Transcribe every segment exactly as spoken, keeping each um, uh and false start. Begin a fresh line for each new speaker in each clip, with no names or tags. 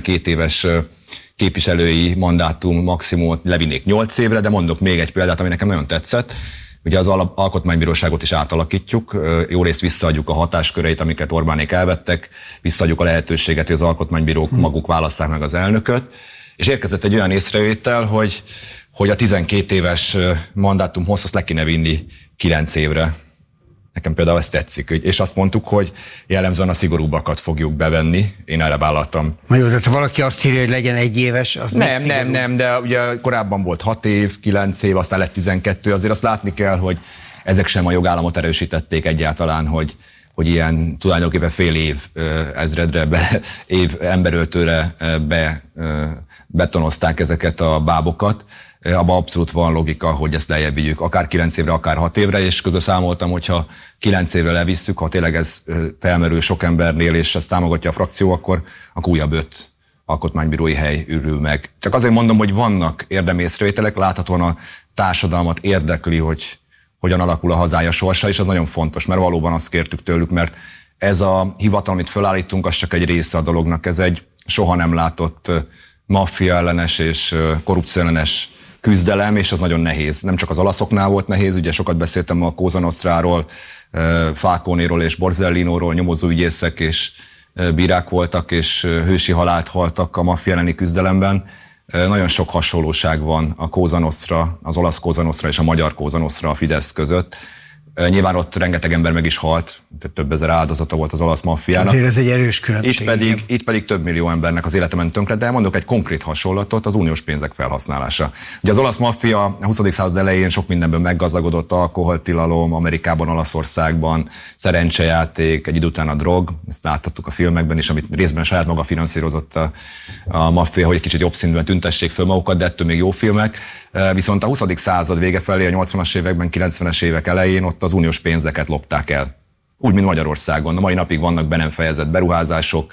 tizenkét éves képviselői mandátum maximumot levinnék nyolc évre, de mondok még egy példát, ami nekem nagyon tetszett. Ugye az alkotmánybíróságot is átalakítjuk, jó részt visszaadjuk a hatásköreit, amiket Orbánék elvettek, visszaadjuk a lehetőséget, hogy az alkotmánybírók maguk válasszák meg az elnököt, és érkezett egy olyan észrevétel, hogy, hogy a tizenkét éves mandátum hosszat le kéne vinni kilenc évre. Nekem például ez tetszik, és azt mondtuk, hogy jellemzően a szigorúbbakat fogjuk bevenni. Én erre vállaltam.
Na jó, tehát ha valaki azt írja, hogy legyen egy éves, az
nem, nem, nem, de ugye korábban volt hat év, kilenc év, aztán lett tizenkettő, azért azt látni kell, hogy ezek sem a jogállamot erősítették egyáltalán, hogy, hogy ilyen tulajdonképpen fél év ezredre, be, év emberöltőre be, betonozták ezeket a bábokat. Abban abszolút van logika, hogy ezt lejjebb vigyük, akár kilenc évre, akár hat évre, és közben számoltam, hogyha kilenc évre levisszük, ha tényleg ez felmerül sok embernél, és ezt támogatja a frakció, akkor, akkor újabb öt alkotmánybírói hely ürül meg. Csak azért mondom, hogy vannak érdemi észrevételek, láthatóan a társadalmat érdekli, hogy hogyan alakul a hazája sorsa, és az nagyon fontos, mert valóban azt kértük tőlük, mert ez a hivatal, amit felállítunk, az csak egy része a dolognak, ez egy soha nem látott maffia ellenes és korrupció ellenes küzdelem, és az nagyon nehéz. Nem csak az olaszoknál volt nehéz, ugye sokat beszéltem a Cosa Nostráról, Falconéról és Borzellinóról, nyomozóügyészek és bírák voltak, és hősi halált haltak a maffia elleni küzdelemben. Nagyon sok hasonlóság van a Cosa Nostra, az olasz Cosa Nostra és a magyar Cosa Nostra a Fidesz között. Nyilván ott rengeteg ember meg is halt, több ezer áldozata volt az olasz maffiának.
Azért ez egy erős különbség.
Itt pedig, itt pedig több millió embernek az élete ment tönkre, de mondok egy konkrét hasonlatot, az uniós pénzek felhasználása. Ugye az olasz maffia a huszadik század elején sok mindenben meggazdagodott, alkoholtilalom, Amerikában, Olaszországban, szerencsejáték, egy idő után a drog, ezt láthattuk a filmekben is, amit részben saját maga finanszírozott a, a maffia, hogy egy kicsit jobb színűen tüntessék föl magukat, de ettől még jó filmek. Viszont a huszadik század vége felé, a nyolcvanas években, kilencvenes évek elején ott az uniós pénzeket lopták el. Úgy, mint Magyarországon. A mai napig vannak be nem fejezett beruházások,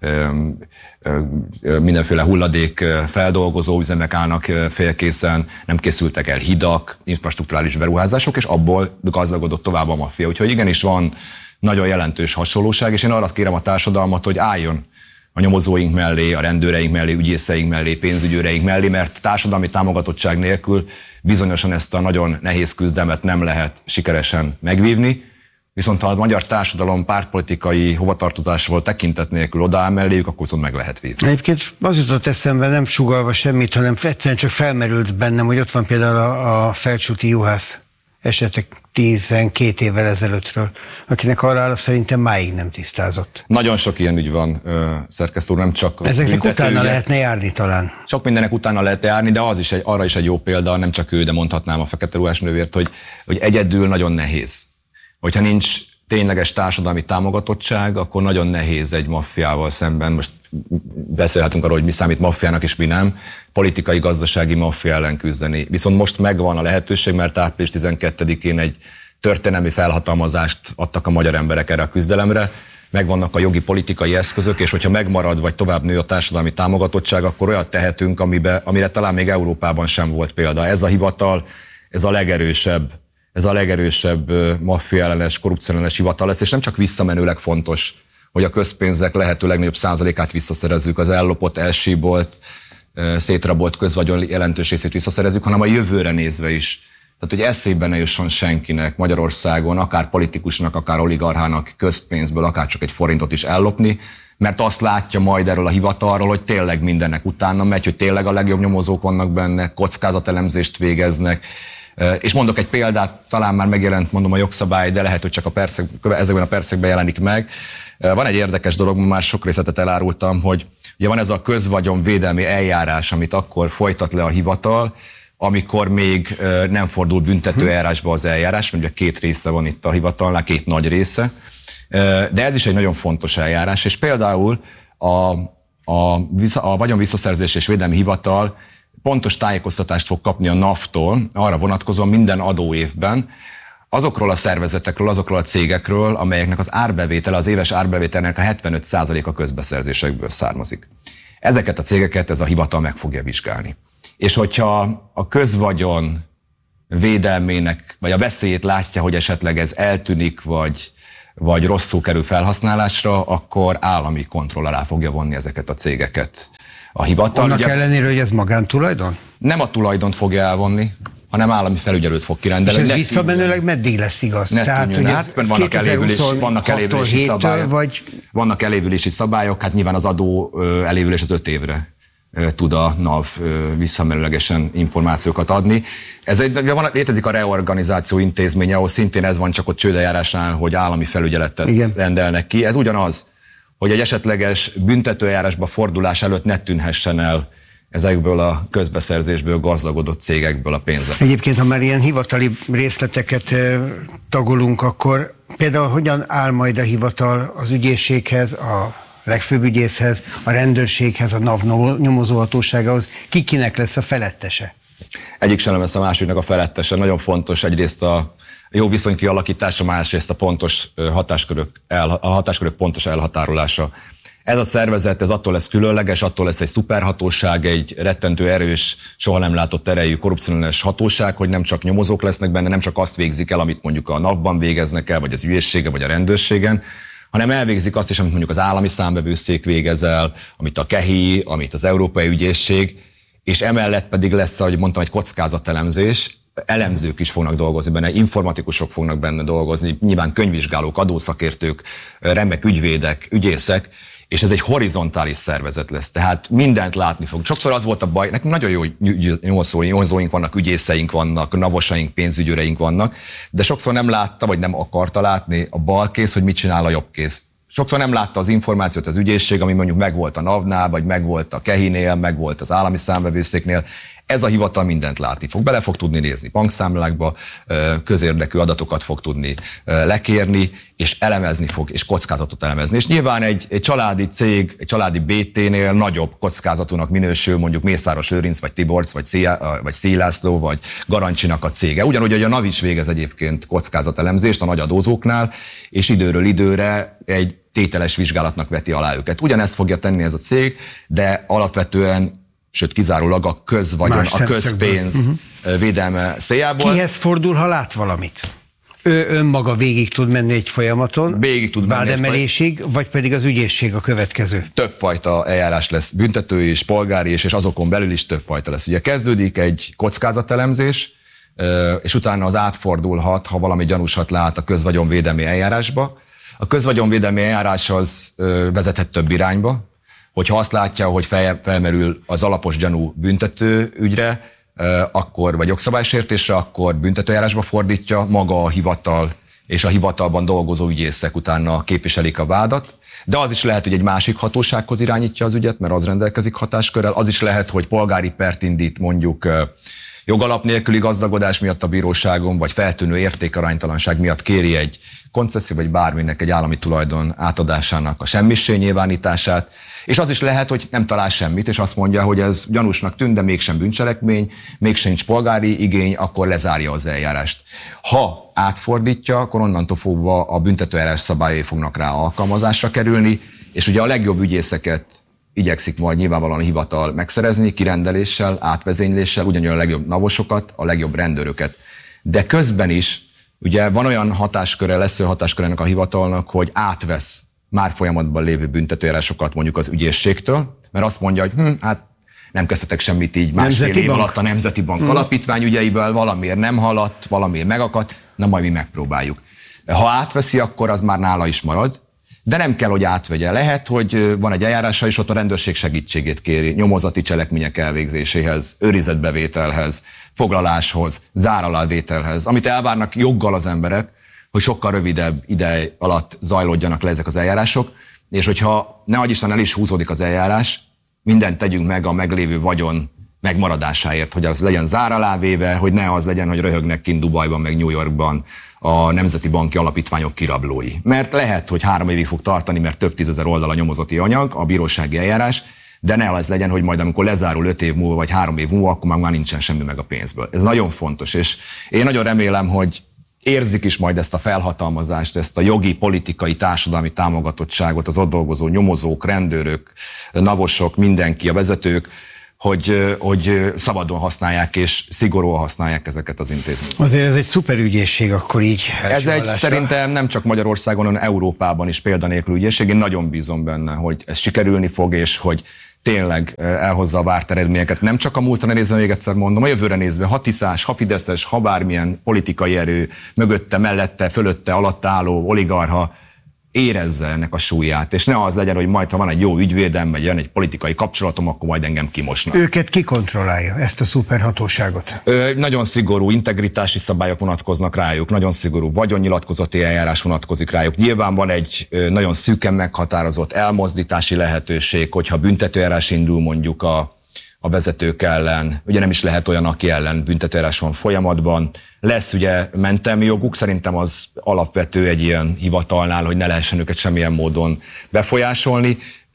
mindenféle hulladék feldolgozó üzemek állnak félkészen, nem készültek el hidak, infrastrukturális beruházások, és abból gazdagodott tovább a maffia. Úgyhogy igenis van nagyon jelentős hasonlóság, és én arra kérem a társadalmat, hogy álljon a nyomozóink mellé, a rendőreink mellé, ügyészeink mellé, pénzügyőreink mellé, mert társadalmi támogatottság nélkül bizonyosan ezt a nagyon nehéz küzdelmet nem lehet sikeresen megvívni. Viszont ha a magyar társadalom pártpolitikai hovatartozásával tekintet nélkül odaáll melléjük, akkor viszont meg lehet vívni.
Egyébként az jutott eszembe, nem sugallva semmit, hanem egyszerűen csak felmerült bennem, hogy ott van például a, a Felcsúti juhász esetek tizenkét évvel ezelőttről, akinek arra szerintem máig nem tisztázott.
Nagyon sok ilyen ügy van, szerkesztő úr, nem csak
ezeknek utána lehetne járni talán.
Sok mindenek utána lehet járni, de az is egy, arra is egy jó példa, nem csak ő, de mondhatnám a fekete ruhás nővért, hogy, hogy egyedül nagyon nehéz. Hogyha nincs tényleges társadalmi támogatottság, akkor nagyon nehéz egy maffiával szemben, most beszélhetünk arról, hogy mi számít maffiának és mi nem, politikai, gazdasági maffia ellen küzdeni. Viszont most megvan a lehetőség, mert április tizenkettedikén egy történelmi felhatalmazást adtak a magyar emberek erre a küzdelemre, megvannak a jogi politikai eszközök, és hogyha megmarad vagy tovább nő a társadalmi támogatottság, akkor olyat tehetünk, amibe, amire talán még Európában sem volt példa. Ez a hivatal, ez a legerősebb Ez a legerősebb maffia ellenes, korrupció ellenes hivatal lesz, és nem csak visszamenőleg fontos, hogy a közpénzek lehető legnagyobb százalékát visszaszerezzük, az ellopott, elsíbolt, szétrabolt közvagyon jelentős részét visszaszerezzük, hanem a jövőre nézve is. Tehát, hogy eszébe ne jusson senkinek Magyarországon, akár politikusnak, akár oligarchának közpénzből, akár csak egy forintot is ellopni, mert azt látja majd erről a hivatalról, hogy tényleg mindennek utána megy, hogy tényleg a legjobb nyomozók vannak benne, kockázatelemzést végeznek. És mondok egy példát, talán már megjelent, mondom, a jogszabály, de lehet, hogy csak a percek, ezekben a percekben jelenik meg. Van egy érdekes dolog, már sok részletet elárultam, hogy ugye van ez a közvagyonvédelmi eljárás, amit akkor folytat le a hivatal, amikor még nem fordul büntető eljárásba az eljárás, mert ugye két része van itt a hivatalnál, két nagy része. De ez is egy nagyon fontos eljárás, és például a, a, a vagyonvisszaszerzés és védelmi hivatal pontos tájékoztatást fog kapni a NAV-tól, arra vonatkozóan minden adóévben, azokról a szervezetekről, azokról a cégekről, amelyeknek az árbevétele, az éves árbevételnek a hetvenöt százaléka közbeszerzésekből származik. Ezeket a cégeket ez a hivatal meg fogja vizsgálni. És hogyha a közvagyon védelmének, vagy a veszélyét látja, hogy esetleg ez eltűnik, vagy, vagy rosszul kerül felhasználásra, akkor állami kontroll alá fogja vonni ezeket a cégeket. a hivatal.
Annak
ugye,
ellenére, hogy ez magántulajdon?
Nem a tulajdont fogja elvonni, hanem állami felügyelőt fog kirendelni.
És ez visszamenőleg meddig lesz igaz?
Ne Tehát, hogy hát, ez vannak, elévülés, vannak elévülési szabályok,
vagy...
vannak elévülési szabályok, hát nyilván az adó elévülés az öt évre tud a NAV visszamenőlegesen információkat adni. Ez egy, van, létezik a reorganizáció intézménye, ahol szintén ez van, csak ott csődeljárásnál, hogy állami felügyeletet Igen. rendelnek ki. Ez ugyanaz, hogy egy esetleges büntetőeljárásba fordulás előtt ne tűnhessen el ezekből a közbeszerzésből gazdagodott cégekből a pénzek.
Egyébként, ha már ilyen hivatali részleteket tagolunk, akkor például hogyan áll majd a hivatal az ügyészséghez, a legfőbb ügyészhez, a rendőrséghez, a NAV nyomozóhatóságához? Ki kinek lesz a felettese?
Egyik sem lesz a másiknak a felettese. Nagyon fontos egyrészt a jó viszony kialakítása, másrészt a pontos hatáskörök, el, a hatáskörök pontos elhatárolása. Ez a szervezet, ez attól lesz különleges, attól lesz egy szuperhatóság, egy rettentő erős, soha nem látott erejű korrupciós hatóság, hogy nem csak nyomozók lesznek benne, nem csak azt végzik el, amit mondjuk a NAV-ban végeznek el, vagy az ügyészségen, vagy a rendőrségen, hanem elvégzik azt is, amit mondjuk az állami számvevőszék végez el, amit a KEHI, amit az Európai Ügyészség, és emellett pedig lesz, ahogy mondtam, egy kockázatelemzés, elemzők is fognak dolgozni benne, informatikusok fognak benne dolgozni, nyilván könyvvizsgálók, adószakértők, remek ügyvédek, ügyészek, és ez egy horizontális szervezet lesz, tehát mindent látni fog. Sokszor az volt a baj, nekünk nagyon jó nyomozóink vannak, ügyészeink vannak, navosaink, pénzügyőreink vannak, de sokszor nem látta, vagy nem akarta látni a balkész, hogy mit csinál a jobbkész. Sokszor nem látta az információt az ügyészség, ami mondjuk megvolt a NAV-nál, vagy megvolt a KEHI-nél, megvolt az állami számvevőszéknél. Ez a hivatal mindent látni fog. Bele fog tudni nézni bankszámlákba, közérdekű adatokat fog tudni lekérni, és elemezni fog, és kockázatot elemezni. És nyilván egy, egy családi cég, egy családi bé té-nél nagyobb kockázatúnak minősül mondjuk Mészáros Lőrinc, vagy Tiborcs, vagy, Szia, vagy Szélászló, vagy Garancsinak a cége. Ugyanúgy, hogy a NAV is végez egyébként kockázatelemzést a nagy adózóknál, és időről időre egy tételes vizsgálatnak veti alá őket. Ugyanezt fogja tenni ez a cég, de alapvetően sőt kizárólag a közvagyon, Más a közpénz uh-huh. védelme céljából.
Kihez fordul, ha lát valamit? Ő önmaga végig tud menni egy folyamaton,
végig tud menni
vádemelésig, faj... vagy pedig az ügyészség a következő?
Többfajta eljárás lesz, büntető és polgári és, és azokon belül is többfajta lesz. Ugye kezdődik egy kockázatelemzés, és utána az átfordulhat, ha valami gyanúsat lát a közvagyonvédelmi eljárásba. A közvagyonvédelmi eljárás az vezethet több irányba. Hogyha azt látja, hogy fel, felmerül az alapos gyanú büntető ügyre, akkor, vagy jogszabálysértésre, akkor büntetőjárásba fordítja, maga a hivatal és a hivatalban dolgozó ügyészek utána képviselik a vádat. De az is lehet, hogy egy másik hatósághoz irányítja az ügyet, mert az rendelkezik hatáskörrel. Az is lehet, hogy polgári pert indít mondjuk jogalap nélküli gazdagodás miatt a bíróságon, vagy feltűnő értékaránytalanság miatt kéri egy koncesszió, vagy bárminek egy állami tulajdon átadásának a semmissé nyilvánítását. És az is lehet, hogy nem talál semmit, és azt mondja, hogy ez gyanúsnak tűnt, de mégsem bűncselekmény, mégsem nincs polgári igény, akkor lezárja az eljárást. Ha átfordítja, akkor onnantól fogva a büntetőeljárás szabályai fognak rá alkalmazásra kerülni, és ugye a legjobb ügyészeket igyekszik majd nyilvánvalóan a hivatal megszerezni, kirendeléssel, átvezényléssel, ugyanolyan a legjobb navosokat, a legjobb rendőröket. De közben is ugye van olyan hatásköre, lesz olyan hatásköre ennek a hivatalnak, hogy átvesz már folyamatban lévő büntetőjárásokat mondjuk az ügyészségtől, mert azt mondja, hogy hm, hát nem kezdhetek semmit így másfél év alatt a Nemzeti Bank hmm. alapítvány ügyeivel, valamiért nem haladt, valamiért megakadt, na majd mi megpróbáljuk. Ha átveszi, akkor az már nála is marad, de nem kell, hogy átvegye. Lehet, hogy van egy eljárása, és ott a rendőrség segítségét kéri, nyomozati cselekmények elvégzéséhez, őrizetbevételhez, foglaláshoz, záralalvételhez, amit elvárnak joggal az emberek, hogy sokkal rövidebb idej alatt zajlódjanak le ezek az eljárások, és hogyha ne adj Isten el is húzódik az eljárás, mindent tegyünk meg a meglévő vagyon megmaradásáért, hogy az legyen zár alá véve, hogy ne az legyen, hogy röhögnek kint Dubajban, meg New Yorkban a nemzeti banki alapítványok kirablói. Mert lehet, hogy három évig fog tartani, mert több tízezer oldal a nyomozati anyag, a bírósági eljárás, de ne az legyen, hogy majd amikor lezárul öt év múlva, vagy három év múlva, akkor már nincsen semmi meg a pénzből. Ez nagyon fontos, és én nagyon remélem, hogy érzik is majd ezt a felhatalmazást, ezt a jogi, politikai, társadalmi támogatottságot, az ott dolgozó nyomozók, rendőrök, navosok, mindenki, a vezetők, hogy, hogy szabadon használják és szigorúan használják ezeket az intézményeket.
Azért ez egy szuperügyészség akkor így.
Ez egy hallásra. Szerintem nem csak Magyarországon, hanem Európában is példanélkül ügyészség. Én nagyon bízom benne, hogy ez sikerülni fog, és hogy tényleg elhozza a várt eredményeket. Nem csak a múltra nézve, még egyszer mondom, a jövőre nézve, ha tiszás, ha fideszes, ha bármilyen politikai erő mögötte, mellette, fölötte, alatt álló oligarcha érezze ennek a súlyát, és ne az legyen, hogy majd, ha van egy jó ügyvédem, vagy jön egy politikai kapcsolatom, akkor majd engem kimosnak.
Őket ki kontrollálja, ezt a szuperhatóságot?
Ö, nagyon szigorú integritási szabályok vonatkoznak rájuk, nagyon szigorú vagyonnyilatkozati eljárás vonatkozik rájuk. Nyilván van egy ö, nagyon szűken meghatározott elmozdítási lehetőség, hogyha büntetőeljárás indul mondjuk a a vezetők ellen, ugye nem is lehet olyan, aki ellen büntetőeljárás van folyamatban. Lesz ugye mentelmi joguk, szerintem az alapvető egy ilyen hivatalnál, hogy ne lehessen őket semmilyen módon befolyásolni,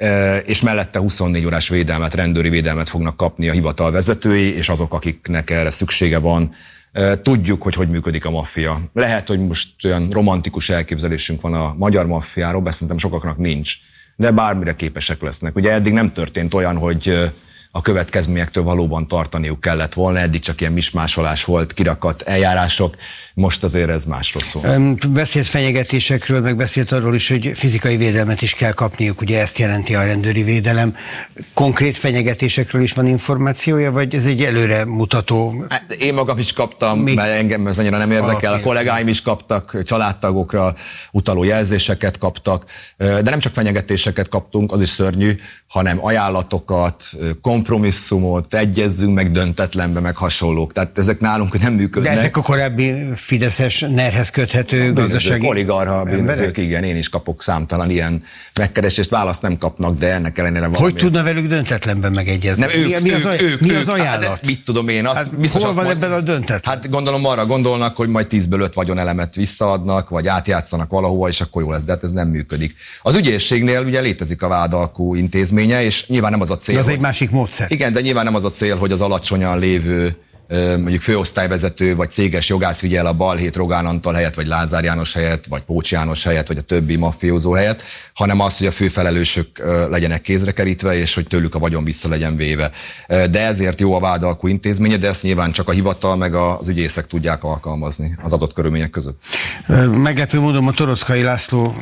és mellette huszonnégy órás védelmet, rendőri védelmet fognak kapni a hivatal vezetői, és azok, akiknek erre szüksége van. Tudjuk, hogy hogy működik a maffia. Lehet, hogy most olyan romantikus elképzelésünk van a magyar maffiáról, de szerintem sokaknak nincs, de bármire képesek lesznek. Ugye eddig nem történt olyan, hogy a következményektől valóban tartaniuk kellett volna, eddig csak ilyen mismásolás volt, kirakat eljárások, most azért ez másról szól.
Beszélt fenyegetésekről, meg beszélt arról is, hogy fizikai védelmet is kell kapniuk, ugye ezt jelenti a rendőri védelem. Konkrét fenyegetésekről is van információja, vagy ez egy előre mutató?
Én magam is kaptam, Még mert engem ez annyira nem érdekel, a kollégáim is kaptak, családtagokra utaló jelzéseket kaptak, de nem csak fenyegetéseket kaptunk, az is szörnyű, hanem ajánlatokat, kompromisszumot, egyezzünk meg döntetlenbe, meg hasonlók. Tehát ezek nálunk nem működnek.
De ezek a korábbi fideszes nerhez köthető gazdasági
oligarcha bűnözők, igen, én is kapok számtalan ilyen megkeresést, választ nem kapnak, de ennek ellenére valami.
Hogy tudna velük döntetlenben megegyezni?
Nem, ők, mi, az,
ők, mi az ajánlat?
Hát, mit tudom én, azt,
hát, hol van ebben a döntetlen?
Hát gondolom arra gondolnak, hogy majd tízből öt vagyonelemet visszaadnak, vagy átjátszanak valahova, és akkor jó lesz, de hát ez nem működik. Az ügyészségnél ugye létezik a vádalkú intézménye, és nyilván nem az a cél.
Az
hogy,
egy másik módszer.
Igen, de nyilván nem az a cél, hogy az alacsonyan lévő mondjuk főosztályvezető vagy céges jogász vigyel a Balhét Rogán Antal helyett, vagy Lázár János helyett, vagy Pócs János helyett, vagy a többi maffiózó helyett, hanem az, hogy a főfelelősök legyenek kézre kerítve, és hogy tőlük a vagyon vissza legyen véve. De ezért jó a vádalkú intézménye, de ezt nyilván csak a hivatal meg az ügyészek tudják alkalmazni az adott körülmények között.
Meglepő módon a Torockai László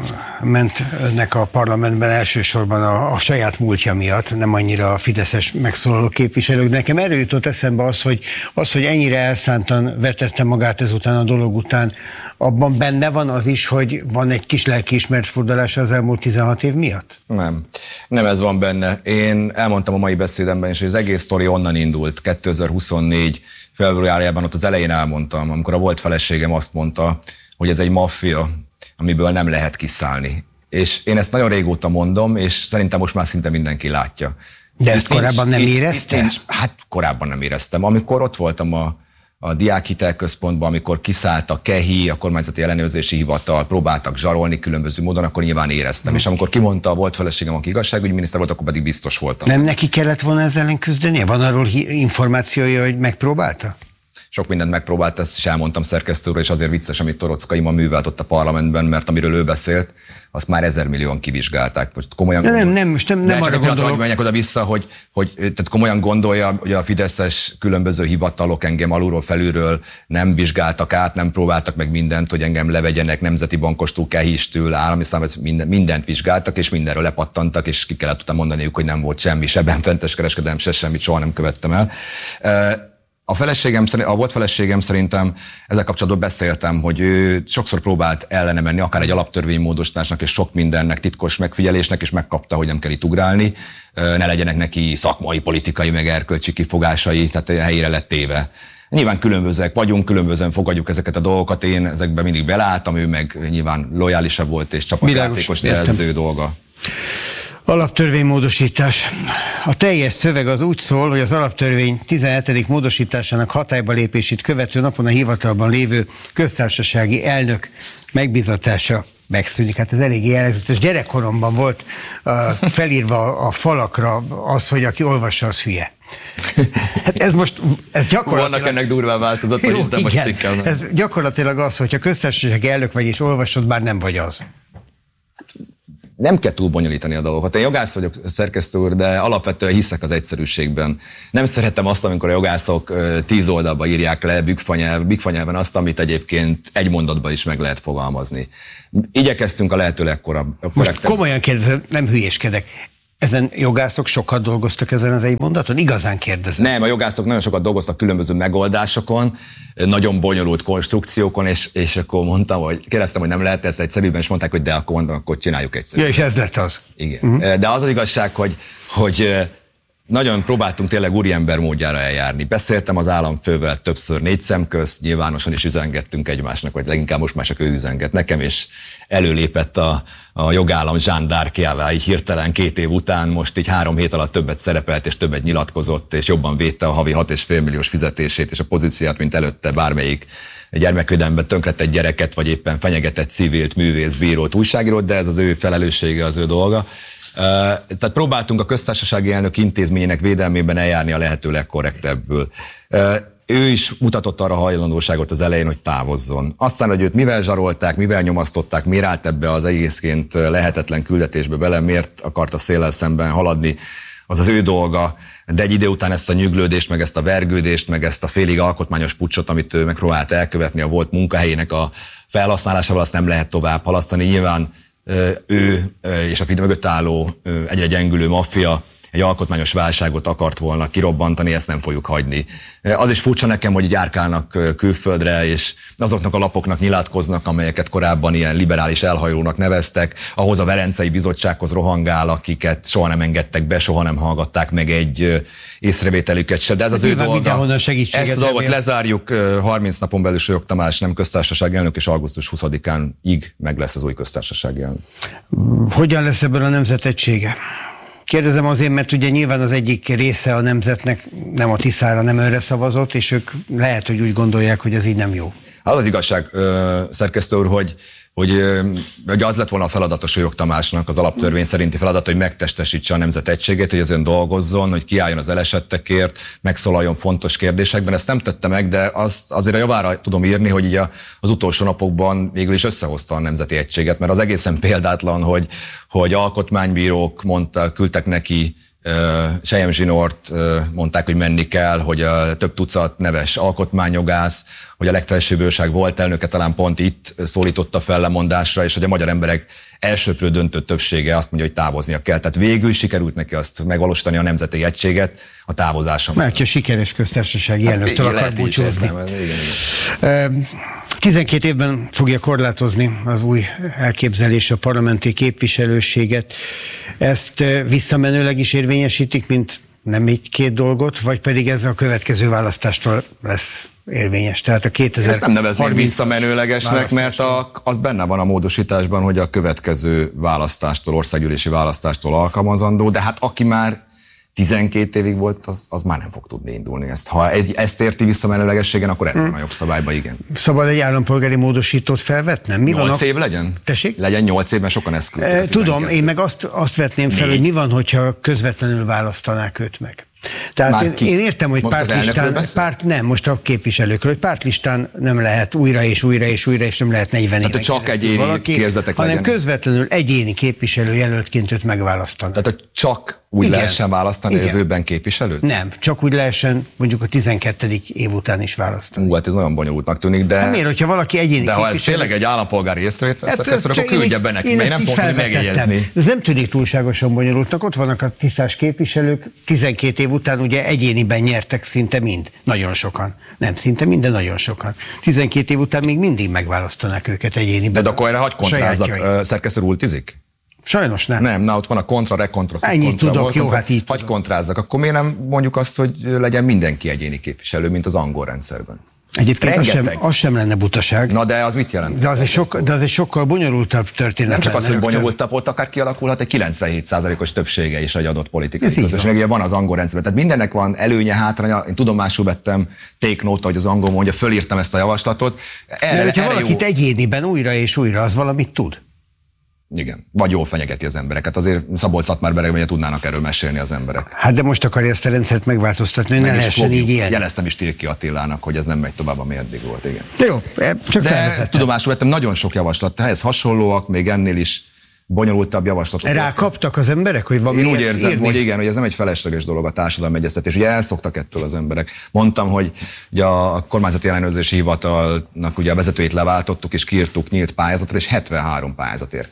mentnek a parlamentben elsősorban a, a saját múltja miatt, nem annyira a fideszes megszólaló képviselők. Nekem erről jutott eszembe az, hogy az, hogy ennyire elszántan vetette magát ezután a dolog után, abban benne van az is, hogy van egy kis lelkiismeretfordulása az elmúlt tizenhat év miatt? Nem.
Nem ez van benne. Én elmondtam a mai beszédemben is, hogy az egész sztori onnan indult. kétezer-huszonnégy februárjában ott az elején elmondtam, amikor a volt feleségem azt mondta, hogy ez egy maffia, amiből nem lehet kiszállni. És én ezt nagyon régóta mondom, és szerintem most már szinte mindenki látja.
De ezt korábban nem érezte?
Hát korábban nem éreztem. Amikor ott voltam a, a Diákhitelközpontban, amikor kiszállt a KEHI, a Kormányzati Ellenőrzési Hivatal, próbáltak zsarolni különböző módon, akkor nyilván éreztem. Hmm. És amikor kimondta a volt feleségem, aki igazságügyminiszter volt, akkor pedig biztos voltam.
Nem neki kellett volna ezzel ellen küzdenie? Van arról információja, hogy megpróbálta?
Sok mindent megpróbált, ezt is elmondtam szerkesztő úrra, és azért vicces, amit Torockai ma művelt ott a parlamentben, mert amiről ő beszélt, azt már ezer millióan kivizsgálták. Most komolyan
nem, nem, most nem, nem arra gondolok.
Hogy menjek oda-vissza, hogy, hogy tehát komolyan gondolja, hogy a fideszes különböző hivatalok engem alulról felülről nem vizsgáltak át, nem próbáltak meg mindent, hogy engem levegyenek, nemzeti bankostól, kehistől, állami számvevőszéktől, minden, mindent vizsgáltak, és mindenről lepattantak, és ki kellett utána mondaniuk, hogy nem volt semmi, se benfentes kereskedelem, se semmit, soha nem követtem el. A feleségem, a volt feleségem szerintem ezzel kapcsolatban beszéltem, hogy ő sokszor próbált ellene menni, akár egy alaptörvénymódosításnak és sok mindennek, titkos megfigyelésnek, és megkapta, hogy nem kell itt ugrálni, ne legyenek neki szakmai, politikai, meg erkölcsi kifogásai, tehát a helyére lett téve. Nyilván különbözőek vagyunk, különbözően fogadjuk ezeket a dolgokat, én ezekben mindig beleálltam, ő meg nyilván lojálisabb volt és csapatjátékos, de ez az ő dolga.
Alaptörvénymódosítás. A teljes szöveg az úgy szól, hogy az alaptörvény tizenhetedik módosításának hatályba lépését követő napon a hivatalban lévő köztársasági elnök megbízatása megszűnik. Hát ez eléggé jellegzetes. Gyerekkoromban volt uh, felírva a falakra az, hogy aki olvassa, az hülye. Hát ez most, ez gyakorlatilag...
Vannak ennek durván változatai,
jó,
de most igen,
ez gyakorlatilag az, hogyha köztársasági elnök vagy és olvasod, bár nem vagy az.
Nem kell túl bonyolítani a dolgokat. Én jogász vagyok, szerkesztő úr, de alapvetően hiszek az egyszerűségben. Nem szeretem azt, amikor a jogászok tíz oldalba írják le bükfanyelven azt, amit egyébként egy mondatban is meg lehet fogalmazni. Igyekeztünk a lehető legkorább.
Most komolyan kérdezem, nem hülyéskedek. Ezen jogászok sokat dolgoztak ezen az egy mondaton? Igazán kérdezem.
Nem, a jogászok nagyon sokat dolgoztak különböző megoldásokon, nagyon bonyolult konstrukciókon, és, és akkor mondtam, hogy kérdeztem, hogy nem lehet ezt egyszerűbben, és mondták, hogy de akkor mondom, akkor csináljuk egyszerűen.
Ja, és ez lett az.
Igen. Uh-huh. De az az igazság, hogy, hogy nagyon próbáltunk tényleg úriember módjára eljárni. Beszéltem az államfővel többször négy szem közt, nyilvánosan is üzengettünk egymásnak, vagy leginkább most már csak ő üzenget nekem, és előlépett a, a jogállam zsándárkjává így hirtelen két év után, most így három hét alatt többet szerepelt, és többet nyilatkozott, és jobban védte a havi hat és fél milliós fizetését, és a pozíciát, mint előtte bármelyik gyermekvédelemben tönkretett gyereket, vagy éppen fenyegetett civilt, művész, bírót, újságírót, de ez az ő felelőssége, az ő dolga. Tehát próbáltunk a köztársasági elnök intézményének védelmében eljárni a lehető legkorrektebbül. Ő is mutatott arra hajlandóságot az elején, hogy távozzon. Aztán, hogy őt mivel zsarolták, mivel nyomasztották, miért állt ebbe az egészként lehetetlen küldetésbe bele, miért akarta széllel szemben haladni, az az ő dolga, de egy idő után ezt a nyüglődést, meg ezt a vergődést, meg ezt a félig alkotmányos puccsot, amit ő megpróbált elkövetni a volt munkahelyének a felhasználásával, azt nem lehet tovább halasztani. Nyilván ő és a Fidesz mögött álló egyre gyengülő maffia egy alkotmányos válságot akart volna kirobbantani, ezt nem fogjuk hagyni. Az is furcsa nekem, hogy így járkálnak külföldre, és azoknak a lapoknak nyilatkoznak, amelyeket korábban ilyen liberális elhajlónak neveztek, ahhoz a Velencei Bizottsághoz rohangál, akiket soha nem engedtek be, soha nem hallgatták meg egy észrevételüket se. De ez az ő dolga. Ezt a dolgot lezárjuk, harminc napon belül Sólyom Tamás nem köztársasági elnök, és augusztus huszadikán ig meg lesz az új köztársasági elnök.
Hogyan lesz ebből a nemzet egysége? Kérdezem azért, mert ugye nyilván az egyik része a nemzetnek nem a Tiszára, nem önre szavazott, és ők lehet, hogy úgy gondolják, hogy ez így nem jó.
Az az igazság, szerkesztő úr, hogy, hogy, hogy az lett volna a feladat a Sólyom Tamásnak, az alaptörvény szerinti feladat, hogy megtestesítse a nemzet egységét, hogy ezen dolgozzon, hogy kiálljon az elesettekért, megszólaljon fontos kérdésekben. Ezt nem tette meg, de az, azért a javára tudom írni, hogy így az utolsó napokban végül is összehozta a nemzeti egységet, mert az egészen példátlan, hogy, hogy alkotmánybírók mondta, küldtek neki Selyem Zsinort, mondták, hogy menni kell, hogy a több tucat neves alkotmányjogász, hogy a legfelsőbb bíróság volt elnöke talán pont itt szólította fel lemondásra, és hogy a magyar emberek elsőprő döntő többsége azt mondja, hogy távoznia kell. Tehát végül sikerült neki azt megvalósítani, a nemzeti egységet a távozáson.
Mert a sikeres köztársasági hát elnöktől akar búcsúzni. tizenkét évben fogja korlátozni az új elképzelés a parlamenti képviselőséget. Ezt visszamenőleg is érvényesítik, mint nem így két dolgot, vagy pedig ez a következő választástól lesz érvényes? Tehát a kétezer-harminc
Ezt nem nevezném visszamenőlegesnek, mert a, az benne van a módosításban, hogy a következő választástól, országgyűlési választástól alkalmazandó, de hát aki már tizenkét évig volt, az, az már nem fog tudni indulni. Ezt, ha ez, ezt érti visszamenőlegességen, akkor ez hmm. van a jogszabályban, igen.
Szabad egy állampolgári módosítót felvetnem? Mi
nyolc
van
év legyen?
Tessék?
Legyen nyolc évben, sokan ezt küldtek.
Tudom, én meg azt, azt vetném fel, Négy. hogy mi van, hogyha közvetlenül választanák őt meg. Tehát én, én értem, hogy pártlistán, párt, nem, most a képviselőkről, hogy pártlistán nem lehet újra és újra és újra, és nem lehet negyven éven
Tehát, csak egyéni valaki, képzetek
hanem
legyen.
Közvetlenül egyéni képviselő jelöltként őt megválasztani.
Tehát, hogy csak úgy igen. lehessen választani igen. jövőben képviselőt?
Nem, csak úgy lehessen mondjuk a tizenkettedik év után is választani.
Ú, hát ez nagyon bonyolultnak tűnik, de...
Hát miért, hogyha valaki egyéni
de
képviselő...
ha ez tényleg egy állampolgári észrevétel, hát, akkor küldje be neki, mert nem fogom megjegyezni.
Ez nem tűnik túlságosan bonyolultnak. Ott vannak a tisztás képviselők, tizenkét év után ugye egyéniben nyertek szinte mind. Nagyon sokan. Nem szinte mind, de nagyon sokan. tizenkét év után még mindig megválasztanák őket egyéniben.
De akkor erre hagy kontrázzak, szerkesztő ultizik?
Sajnos nem.
Nem, na ott van a kontra, rekontra,
ennyit tudok, volt, jó, hát így
hagy kontrázzak. Akkor miért nem mondjuk azt, hogy legyen mindenki egyéni képviselő, mint az angol rendszerben?
Egyébként az sem, az sem lenne butaság.
Na de az mit jelent?
De az, egy, sok, de az egy sokkal bonyolultabb történet.
Nem csak az, hogy bonyolultabb, ott akár kialakulhat egy kilencvenhét százalékos többsége is egy adott politikai közösségnek. Ugye van az angol rendszerben. Tehát mindennek van előnye, hátránya. Én tudomásul vettem, take note, hogy az angol mondja, fölírtam ezt a javaslatot. Erre,
Mert hogyha valakit
jó...
egyéniben újra és újra, az valamit tud.
Igen. Vagy jól fenyegeti az embereket. Azért Szabolcs-Szatmár-Beregben tudnának erről mesélni az emberek.
Hát de most akarja ezt a rendszert megváltoztatni, hogy ne lehessen így élni.
Jeleztem is Tilki Attilának, hogy ez nem megy tovább, ami eddig volt. Igen.
De jó, csak
de tudomásul vettem, nagyon sok javaslat. Ehhez hasonlóak, még ennél is bonyolultabb javaslatok.
Rá kaptak az emberek, hogy van.
Én úgy érzem, írni? hogy igen, hogy ez nem egy felesleges dolog a társadalmi egyeztetés. Ugye elszoktak ettől az emberek. Mondtam, hogy ugye a kormányzati ellenőrzési hivatalnak ugye a vezetőit leváltottuk, és kiírtuk nyílt pályázatra, és hetvenhárom pályázat érkezett.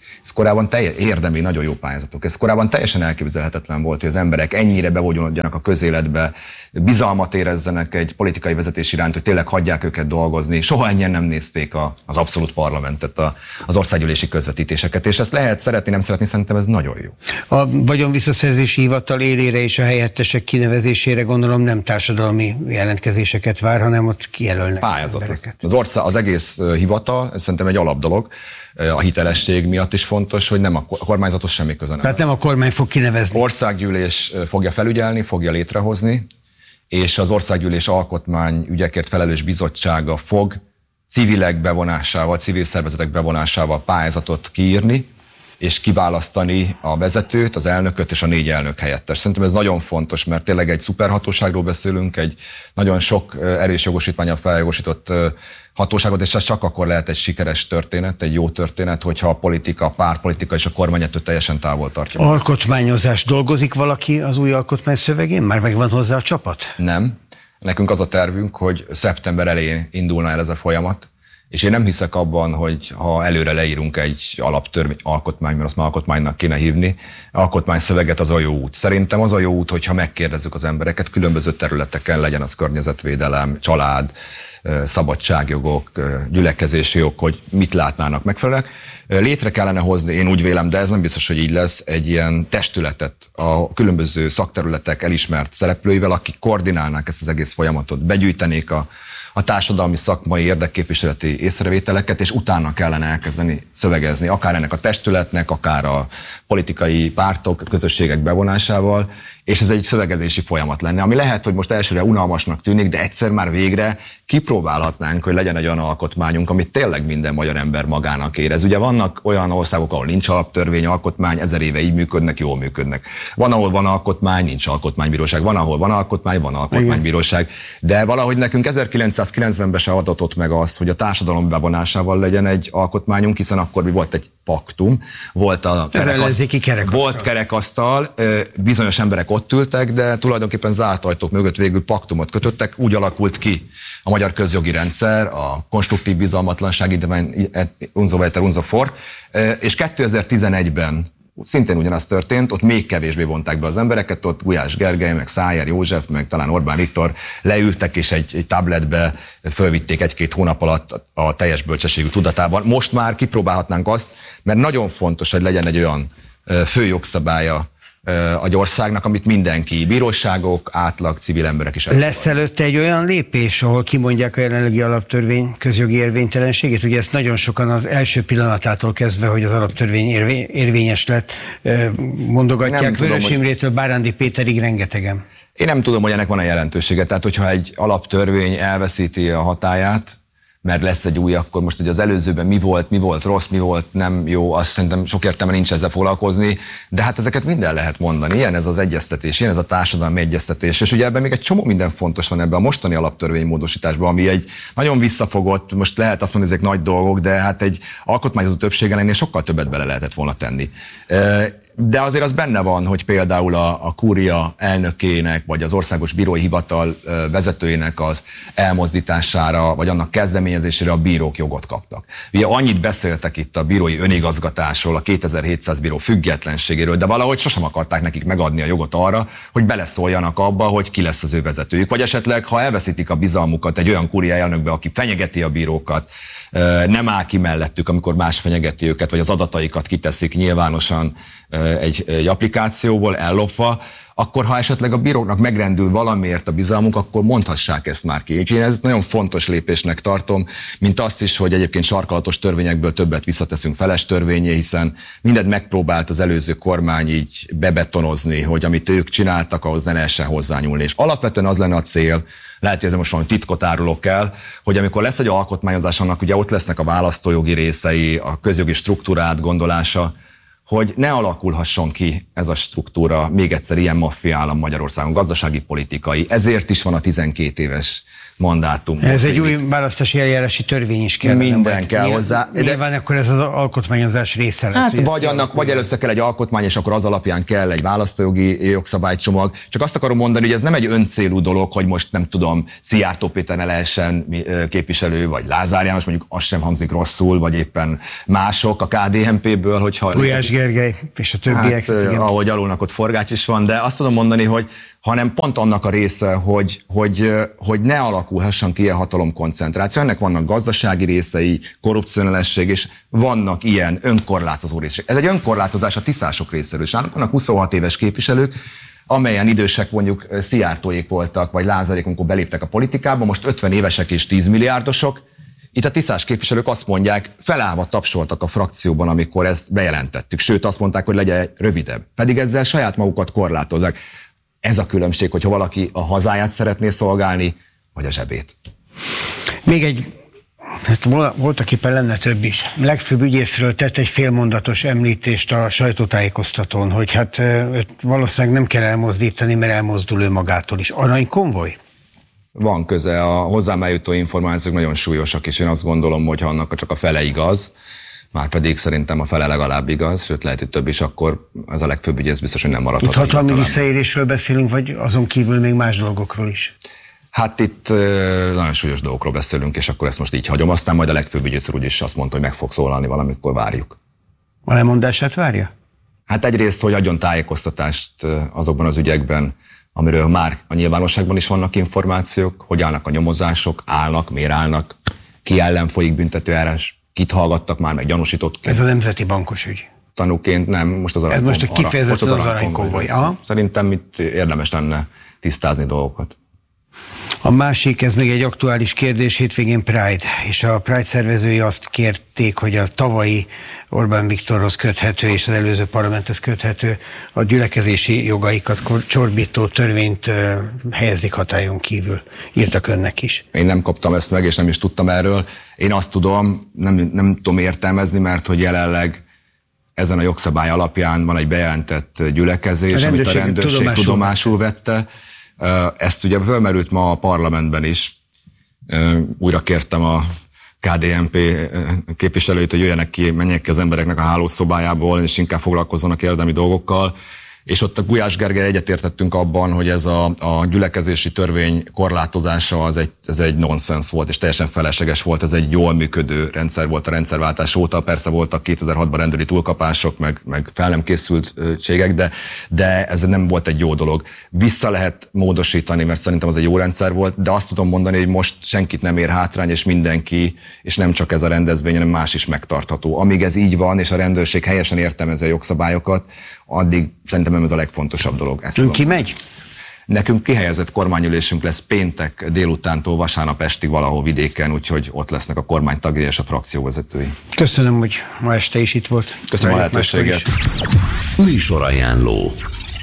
Ez korábban teljes, érdemi, nagyon jó pályázatok. Ez korábban teljesen elképzelhetetlen volt, hogy az emberek ennyire bevonuljanak a közéletbe, bizalmat érezzenek egy politikai vezetés iránt, hogy tényleg hagyják őket dolgozni. Soha ennyien nem nézték a, az abszolút parlamentet, a, az országgyűlési közvetítéseket, és ezt lehet szeretni, nem szeretni, szerintem ez nagyon jó.
A vagyonvisszaszerzési hivatal élére és a helyettesek kinevezésére gondolom nem társadalmi jelentkezéseket vár, hanem ott kijelölnek.
Pályázat. Az, az, ország, az egész hivatal, ez szerintem egy alapdolog. A hitelesség miatt is fontos, hogy nem a kormányzatos semmi köze nem.
Tehát nem a kormány fog kinevezni.
Országgyűlés fogja felügyelni, fogja létrehozni, és az országgyűlés alkotmányügyekért felelős bizottsága fog civilek bevonásával, civil szervezetek bevonásával pályázatot kiírni, és kiválasztani a vezetőt, az elnököt és a négy elnök helyettes. Szerintem ez nagyon fontos, mert tényleg egy szuperhatóságról beszélünk, egy nagyon sok erős jogosítvánnyal feljogosított hatóságot, és ez csak akkor lehet egy sikeres történet, egy jó történet, hogyha a politika, a pártpolitika és a kormány ettől teljesen távol tartja.
Alkotmányozás. Dolgozik valaki az új alkotmány szövegén? Már megvan hozzá a csapat?
Nem. Nekünk az a tervünk, hogy szeptember elején indulna el ez a folyamat, és én nem hiszek abban, hogy ha előre leírunk egy alaptörvény, alkotmány, mert azt már alkotmánynak kéne hívni, alkotmányszöveget az a jó út. Szerintem az a jó út, hogyha megkérdezzük az embereket különböző területeken, legyen az környezetvédelem, család, szabadságjogok, gyülekezési jog, hogy mit látnának megfelelőek. Létre kellene hozni, én úgy vélem, de ez nem biztos, hogy így lesz, egy ilyen testületet a különböző szakterületek elismert szereplőivel, akik koordinálnák ezt az egész folyamatot, begyűjtenék a a társadalmi szakmai érdekképviseleti észrevételeket, és utána kellene elkezdeni szövegezni, akár ennek a testületnek, akár a politikai pártok, közösségek bevonásával, és ez egy szövegezési folyamat lenne, ami lehet, hogy most elsőre unalmasnak tűnik, de egyszer már végre kipróbálhatnánk, hogy legyen egy olyan alkotmányunk, amit tényleg minden magyar ember magának érez. Ugye vannak olyan országok, ahol nincs alaptörvény, alkotmány, ezer éve így működnek, jól működnek. Van, ahol van alkotmány, nincs alkotmánybíróság, van, ahol van alkotmány, van alkotmánybíróság, de valahogy nekünk ezerkilencszázkilencvenben se adatott meg az, hogy a társadalom bevonásával legyen egy alkotmányunk, hiszen akkor mi volt egy paktum, volt a
kerekasztal,
volt kerekasztal, bizonyos emberek ott ültek, de tulajdonképpen zárt ajtók mögött végül paktumot kötöttek, úgy alakult ki a magyar közjogi rendszer, a konstruktív bizalmatlanság idején unzo weiter, unzo fort, és kétezer-tizenegyben szintén ugyanaz történt, ott még kevésbé vonták be az embereket, ott Gulyás Gergely, meg Szájer József, meg talán Orbán Viktor leültek, és egy, egy tabletbe fölvitték egy-két hónap alatt a teljes bölcsességű tudatában. Most már kipróbálhatnánk azt, mert nagyon fontos, hogy legyen egy olyan főjogszabálya a országnak, amit mindenki, bíróságok, átlag, civil emberek is elfogadnak.
Lesz előtte egy olyan lépés, ahol kimondják a jelenlegi alaptörvény közjogi érvénytelenségét? Ugye ezt nagyon sokan az első pillanatától kezdve, hogy az alaptörvény érvényes lett, mondogatják Vörös Imrétől Bárándi Péterig rengetegen.
Én nem tudom, hogy ennek van a jelentősége. Tehát, hogyha egy alaptörvény elveszíti a hatályát, mert lesz egy új, akkor most, hogy az előzőben mi volt, mi volt rossz, mi volt nem jó, azt szerintem sok értelme nincs ezzel foglalkozni, de hát ezeket minden lehet mondani. Ilyen ez az egyeztetés, ilyen ez a társadalmi egyeztetés, és ugye ebben még egy csomó minden fontos van ebben a mostani alaptörvénymódosításban, ami egy nagyon visszafogott, most lehet azt mondani, ezek nagy dolgok, de hát egy alkotmányozó többséggel ennél sokkal többet bele lehetett volna tenni. De azért az benne van, hogy például a, a kúria elnökének, vagy az országos bírói hivatal vezetőjének az elmozdítására, vagy annak kezdeményezésére a bírók jogot kaptak. Ugye annyit beszéltek itt a bírói önigazgatásról, a kétezer-hétszáz bíró függetlenségéről, de valahogy sosem akarták nekik megadni a jogot arra, hogy beleszóljanak abba, hogy ki lesz az ő vezetőjük. Vagy esetleg, ha elveszítik a bizalmukat egy olyan kúria elnökbe, aki fenyegeti a bírókat, nem áll ki mellettük, amikor más fenyegeti őket, vagy az adataikat kiteszik nyilvánosan egy, egy applikációból ellopva, akkor ha esetleg a bíróknak megrendül valamiért a bizalmunk, akkor mondhassák ezt már ki. Úgyhogy én ezt nagyon fontos lépésnek tartom, mint azt is, hogy egyébként sarkalatos törvényekből többet visszateszünk feles törvényé, hiszen mindent megpróbált az előző kormány így bebetonozni, hogy amit ők csináltak, ahhoz ne lehessen hozzányúlni. És alapvetően az lenne a cél, lehet, hogy ez most valami titkot árulok el, hogy amikor lesz egy alkotmányozás, annak ugye ott lesznek a választójogi részei, a közjogi struktúrát gondolása, hogy ne alakulhasson ki ez a struktúra még egyszer ilyen maffia állam Magyarországon, gazdasági, politikai. Ezért is van a tizenkét éves mandátum.
Ez egy új választási eljárási törvény is kell.
Minden kell nyilván, hozzá.
De nyilván akkor ez az alkotmányozás része lesz.
Hát vagy, annak, vagy először kell egy alkotmány, és akkor az alapján kell egy választójogi jogszabálycsomag. Csak azt akarom mondani, hogy ez nem egy öncélú dolog, hogy most nem tudom, Szijjártó Péter ne lehessen képviselő, vagy Lázár János, mondjuk az sem hangzik rosszul, vagy éppen mások a ká dé en pé-ből, hogyha...
Gulyás Gergely és a többiek.
Hát, ahogy alulnak ott Forgács is van, de azt tudom mondani, hogy hanem pont annak a része, hogy, hogy, hogy ne alakulhasson ki ilyen hatalomkoncentráció. Ennek vannak gazdasági részei, korrupcionálesség, és vannak ilyen önkorlátozó részek. Ez egy önkorlátozás a tiszások részéről, és nálunk vannak huszonhat éves képviselők, amelyen idősek mondjuk Szijjártóék voltak, vagy Lázárék, amikor beléptek a politikába, most ötven évesek és tíz milliárdosok. Itt a tiszás képviselők azt mondják, felállva tapsoltak a frakcióban, amikor ezt bejelentettük. Sőt, azt mondták, hogy legyen rövidebb. Pedig ezzel saját magukat korlátozzák. Ez a különbség, hogyha valaki a hazáját szeretné szolgálni, vagy a zsebét. Még egy,
hát voltak éppen lenne több is. Legfőbb ügyészről tett egy félmondatos említést a sajtótájékoztatón, hogy hát valószínűleg nem kell elmozdítani, mert elmozdul ő magától is. Aranykonvoj?
Van köze, a hozzám eljutó információk nagyon súlyosak, és én azt gondolom, hogy ha annak csak a fele igaz, már pedig szerintem a fele legalább igaz, sőt lehet, hogy több is, akkor az a legfőbb ügyész biztos, hogy nem maradhat.
Itt hatalmi visszaélésről beszélünk, vagy azon kívül még más dolgokról is?
Hát itt nagyon súlyos dolgokról beszélünk, és akkor ezt most így hagyom. Aztán majd a legfőbb ügyész úgyis azt mondta, hogy meg fog szólalni valamikor, várjuk.
A lemondását várja?
Hát egyrészt, hogy adjon tájékoztatást azokban az ügyekben, amiről már a nyilvánosságban is vannak információk, hogy állnak a nyomozások, állnak, miért állnak, ki ellen folyik büntetőeljárás, kit hallgattak már, meg gyanúsított.
Ez a Nemzeti Bankos ügy.
Tanúként nem, most az
aranykonvoj. Ez most a kifejezetten az aranykonvoj.
Szerintem itt érdemes lenne tisztázni dolgokat.
A másik, ez még egy aktuális kérdés, hétvégén Pride, és a Pride szervezői azt kérték, hogy a tavalyi Orbán Viktorhoz köthető és az előző parlamenthez köthető a gyülekezési jogaikat csorbító törvényt helyezik hatályon kívül. Írtak önnek is.
Én nem kaptam ezt meg, és nem is tudtam erről. Én azt tudom, nem, nem tudom értelmezni, mert hogy jelenleg ezen a jogszabály alapján van egy bejelentett gyülekezés, a amit a rendőrség tudomásul, tudomásul vette. Ezt ugye fölmerült ma a parlamentben is. Újra kértem a ká dé en pé képviselőit, hogy jöjjenek ki, menjenek ki az embereknek a hálószobájából, és inkább foglalkozzanak érdemi dolgokkal. És ott a Gulyás Gergely egyetértettünk abban, hogy ez a, a gyülekezési törvény korlátozása az egy, ez egy nonsens volt, és teljesen felesleges volt, ez egy jól működő rendszer volt a rendszerváltás óta. Persze voltak kétezer-hatban rendőri túlkapások, meg, meg fel nem készültségek, de, de ez nem volt egy jó dolog. Vissza lehet módosítani, mert szerintem az egy jó rendszer volt, de azt tudom mondani, hogy most senkit nem ér hátrány, és mindenki, és nem csak ez a rendezvény, hanem más is megtartható. Amíg ez így van, és a rendőrség helyesen értelmezi a jogszabályokat, addig szerintem ez a legfontosabb dolog.
Ön ki megy?
Nekünk kihelyezett kormányülésünk lesz péntek délutántól vasárnap estig valahol vidéken, úgyhogy ott lesznek a kormány tagjai és a frakcióvezetői.
Köszönöm, hogy ma este is itt volt.
Köszönöm a lehetőséget.
Műsorajánló.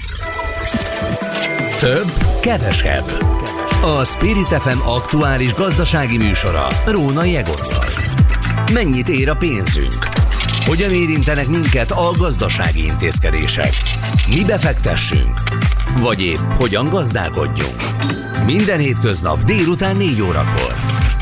Több, kevesebb. A Spirit ef em aktuális gazdasági műsora Rónai Egonnal. Mennyit ér a pénzünk? Hogyan érintenek minket a gazdasági intézkedések? Mi befektessünk? Vagy épp hogyan gazdálkodjunk? Minden hétköznap délután négy órakor.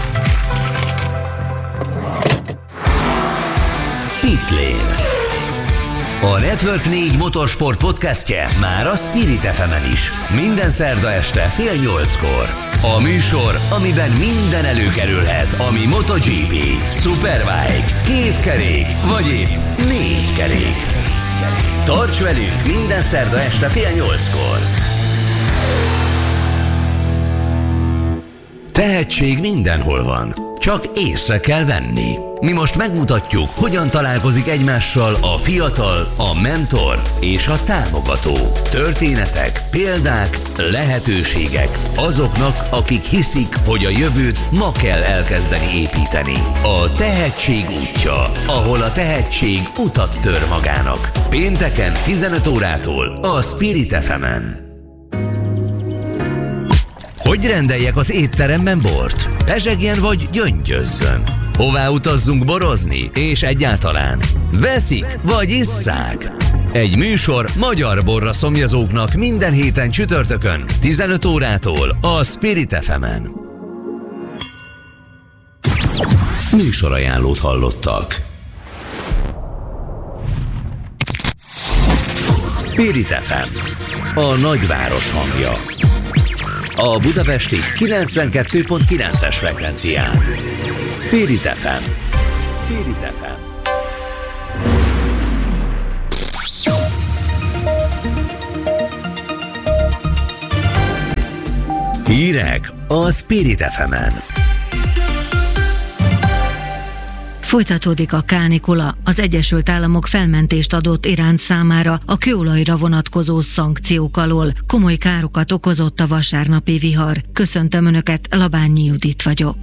Pitlane. A Network négy motorsport podcastje már a Spirit ef emen is. Minden szerda este fél nyolckor. A műsor, amiben minden előkerülhet, ami MotoGP, Superbike, két kerék, vagy épp négy kerék. Tarts velünk minden szerda este fél nyolckor. Tehetség mindenhol van, csak észre kell venni. Mi most megmutatjuk, hogyan találkozik egymással a fiatal, a mentor és a támogató. Történetek, példák, lehetőségek azoknak, akik hiszik, hogy a jövőt ma kell elkezdeni építeni. A tehetség útja, ahol a tehetség utat tör magának. Pénteken tizenöt órától a Spirit ef emen. Hogy rendeljek az étteremben bort? Pezsegjen vagy gyöngyözzön? Hová utazzunk borozni? És egyáltalán veszik vagy isszák. Egy műsor magyar borra szomjazóknak minden héten csütörtökön, tizenöt órától a Spirit ef emen. Műsorajánlót hallottak. Spirit ef em, a nagyváros hangja. A budapesti kilencvenkettő pont kilences frekvencián. Spirit ef em. Spirit ef em. Hírek a Spirit ef emen.
Folytatódik a kánikula. Az Egyesült Államok felmentést adott Irán számára a kőolajra vonatkozó szankciók alól. Komoly károkat okozott a vasárnapi vihar. Köszöntöm Önöket, Labányi Judit vagyok.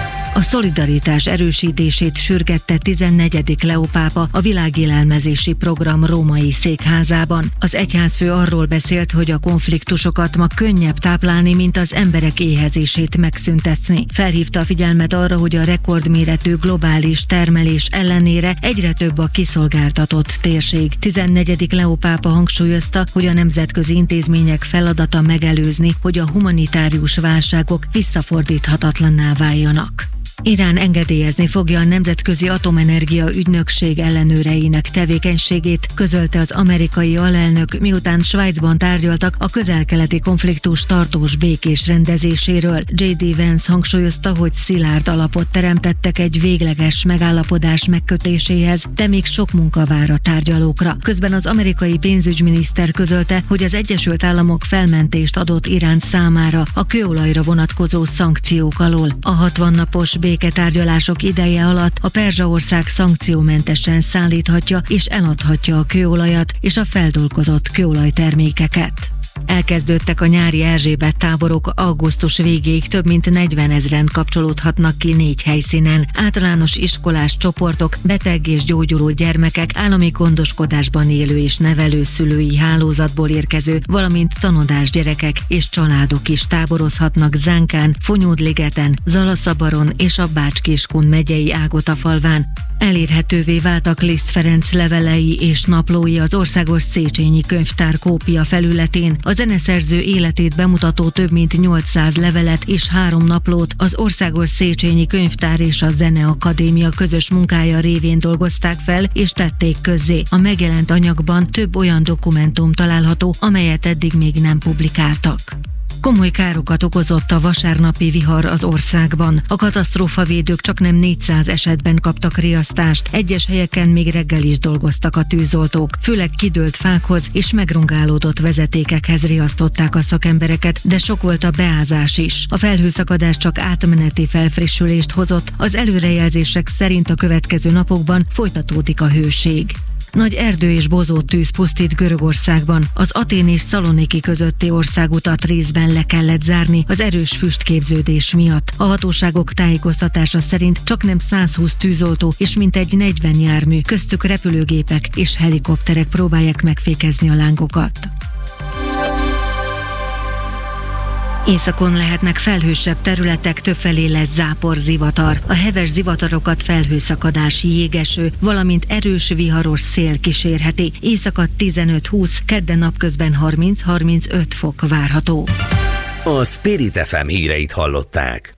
A szolidaritás erősítését sürgette tizennegyedik Leó pápa a világélelmezési program római székházában. Az egyházfő arról beszélt, hogy a konfliktusokat ma könnyebb táplálni, mint az emberek éhezését megszüntetni. Felhívta a figyelmet arra, hogy a rekordméretű globális termelés ellenére egyre több a kiszolgáltatott térség. tizennegyedik Leó pápa hangsúlyozta, hogy a nemzetközi intézmények feladata megelőzni, hogy a humanitárius válságok visszafordíthatatlanná váljanak. Irán engedélyezni fogja a Nemzetközi Atomenergia Ügynökség ellenőreinek tevékenységét, közölte az amerikai alelnök, miután Svájcban tárgyaltak a közel-keleti konfliktus tartós békés rendezéséről. jé dé Vance hangsúlyozta, hogy szilárd alapot teremtettek egy végleges megállapodás megkötéséhez, de még sok munka vár a tárgyalókra. Közben az amerikai pénzügyminiszter közölte, hogy az Egyesült Államok felmentést adott Irán számára a kőolajra vonatkozó szankciók alól. A hatvan napos béketárgyalások ideje alatt a Perzsaország szankciómentesen szállíthatja és eladhatja a kőolajat és a feldolgozott kőolajtermékeket. Elkezdődtek a nyári Erzsébet táborok, augusztus végéig több mint negyvenezren kapcsolódhatnak ki négy helyszínen. Általános iskolás csoportok, beteg és gyógyuló gyermekek, állami gondoskodásban élő és nevelő szülői hálózatból érkező, valamint tanodás gyerekek és családok is táborozhatnak Zánkán, Fonyódligeten, Zalaszabaron és a Bács-Kiskun megyei Ágotafalván. Elérhetővé váltak Liszt Ferenc levelei és naplói az Országos Széchenyi Könyvtár kópia felületén. A zeneszerző életét bemutató több mint nyolcszáz levelet és három naplót az Országos Széchenyi Könyvtár és a Zeneakadémia közös munkája révén dolgozták fel és tették közzé. A megjelent anyagban több olyan dokumentum található, amelyet eddig még nem publikáltak. Komoly károkat okozott a vasárnapi vihar az országban. A katasztrófavédők csaknem négyszáz esetben kaptak riasztást, egyes helyeken még reggel is dolgoztak a tűzoltók, főleg kidőlt fákhoz és megrongálódott vezetékekhez riasztották a szakembereket, de sok volt a beázás is. A felhőszakadás csak átmeneti felfrissülést hozott, az előrejelzések szerint a következő napokban folytatódik a hőség. Nagy erdő és bozót tűz pusztít Görögországban. Az Atén és Szaloniki közötti országutat részben le kellett zárni az erős füstképződés miatt. A hatóságok tájékoztatása szerint csaknem százhúsz tűzoltó és mintegy negyven jármű, köztük repülőgépek és helikopterek próbálják megfékezni a lángokat. Északon lehetnek felhősebb területek, többfelé lesz zápor, zivatar. A heves zivatarokat felhőszakadás, jégeső, valamint erős viharos szél kísérheti. Éjszaka tizenöt-húsz, kedden napközben harminc-harmincöt fok várható.
A Spirit ef em híreit hallották.